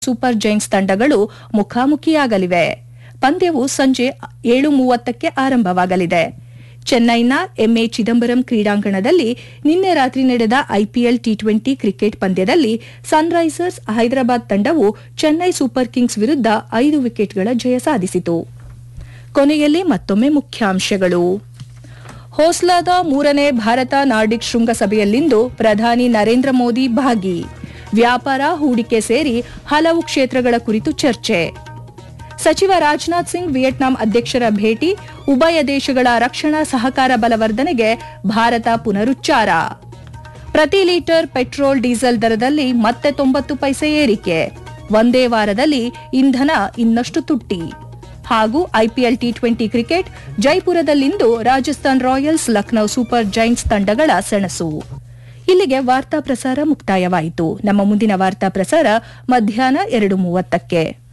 Super Giants ತಂಡಗಳು ಮುಖಾಮುಖಿಯಾಗಲಿವೆ. ಪಂದ್ಯವು ಸಂಜೆ 7:30ಕ್ಕೆ ಆರಂಭವಾಗಲಿದೆ. ಚೆನ್ನೈನ ಎಂಎ ಚಿದಂಬರಂ ಕ್ರೀಡಾಂಗಣದಲ್ಲಿ ನಿನ್ನೆ ರಾತ್ರಿ ನಡೆದ ಐಪಿಎಲ್ ಟಿ20 ಕ್ರಿಕೆಟ್ ಪಂದ್ಯದಲ್ಲಿ ಸನ್ರೈಸರ್ಸ್ ಹೈದರಾಬಾದ್ ತಂಡವು ಚೆನ್ನೈ ಸೂಪರ್ ಕಿಂಗ್ಸ್ ವಿರುದ್ಧ 5 ವಿಕೆಟ್ಗಳ ಜಯ ಸಾಧಿಸಿತು. ಕೊನೆಯಲ್ಲಿ ಮತ್ತೊಮ್ಮೆ ಮುಖ್ಯಾಂಶಗಳು. ಹೋಸ್ಲಾದ 3ನೇ ಭಾರತ ನಾರ್ಡಿಕ್ ಶೃಂಗಸಭೆಯಲ್ಲಿಂದು ಪ್ರಧಾನಿ ನರೇಂದ್ರ ಮೋದಿ ಭಾಗಿ. ವ್ಯಾಪಾರ, ಹೂಡಿಕೆ ಸೇರಿ ಹಲವು ಕ್ಷೇತ್ರಗಳ ಕುರಿತು ಚರ್ಚೆ. ಸಚಿವ ರಾಜನಾಥ್ ಸಿಂಗ್ ವಿಯೆಟ್ನಾಂ ಅಧ್ಯಕ್ಷರ ಭೇಟಿ. ಉಭಯ ದೇಶಗಳ ರಕ್ಷಣಾ ಸಹಕಾರ ಬಲವರ್ಧನೆಗೆ ಭಾರತ ಪುನರುಚ್ಚಾರ. ಪ್ರತಿ ಲೀಟರ್ ಪೆಟ್ರೋಲ್ ಡೀಸೆಲ್ ದರದಲ್ಲಿ ಮತ್ತೆ 90 ಪೈಸೆ ಏರಿಕೆ. ಒಂದೇ ವಾರದಲ್ಲಿ ಇಂಧನ ಇನ್ನಷ್ಟು ತುಟ್ಟಿ. ಹಾಗೂ IPL T20 cricket ಜೈಪುರದಲ್ಲಿಂದು Rajasthan Royals Lucknow super Giants ತಂಡಗಳ ಸೆಣಸು. ಇಲ್ಲಿಗೆ ವಾರ್ತಾ ಪ್ರಸಾರ ಮುಕ್ತಾಯವಾಯಿತು. ನಮ್ಮ ಮುಂದಿನ ವಾರ್ತಾ ಪ್ರಸಾರ ಮಧ್ಯಾಹ್ನ 2:30ಕ್ಕೆ.